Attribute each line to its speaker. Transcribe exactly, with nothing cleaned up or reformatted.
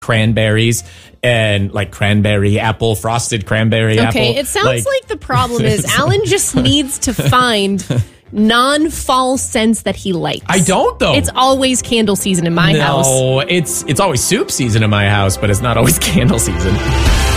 Speaker 1: cranberries and like cranberry apple, frosted cranberry
Speaker 2: okay,
Speaker 1: apple.
Speaker 2: Okay, it sounds like, like the problem is Alan just needs to find non-fall scents that he likes.
Speaker 1: I don't, though.
Speaker 2: It's always candle season in my
Speaker 1: no,
Speaker 2: house.
Speaker 1: No, it's it's always soup season in my house, but it's not always candle season.